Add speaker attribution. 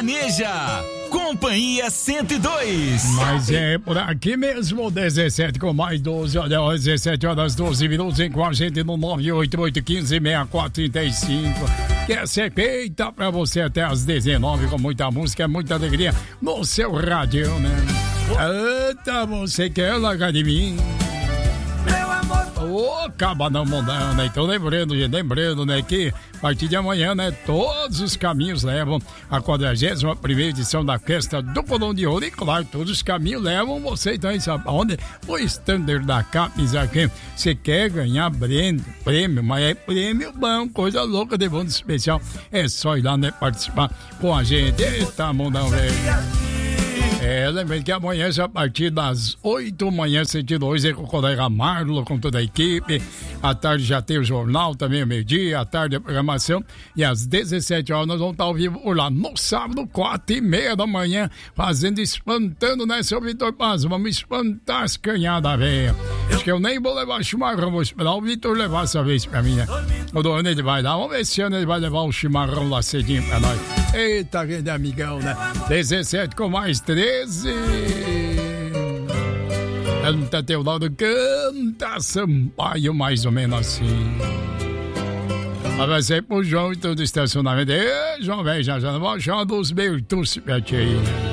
Speaker 1: sertaneja. Companhia 102.
Speaker 2: Mas é por aqui mesmo, 17 com mais 12, olha, 17 horas 12 minutos, com a gente no 988156435. Quer ser feita pra você até às 19 com muita música, muita alegria no seu rádio, né? Eita, você quer largar de mim? Acaba não mudando, então lembrando, né, que a partir de amanhã, né, todos os caminhos levam à 41ª edição da festa do Colão de Ouro, e claro, todos os caminhos levam você, então, sabe onde? O Standard da Capes aqui. Você quer ganhar prêmio, mas é prêmio bom, coisa louca de bom, de especial, é só ir lá, né, participar com a gente. Eita, mundão, velho. Lembrando que amanhã, a partir das 8h, sentido hoje, é com o colega Marlo, com toda a equipe. À tarde já tem o jornal, também ao meio-dia. À tarde a programação. E às 17 horas nós vamos estar ao vivo por lá. No sábado, 4h30 da manhã, espantando, né, seu Vitor Paz? Vamos espantar as canhadas, velho. Acho que eu nem vou levar chimarrão, vou esperar o Vitor levar essa vez pra mim, né? O ano ele vai dar. Vamos ver se ano ele vai levar um chimarrão lá cedinho pra nós. Eita, grande amigão, né? 17 com mais 13. Canta teu lado, canta Sampaio, mais ou menos assim. Vai ser pro João e todo estacionamento. João, velho, já não vou chamar dos Bertucci, aí, né?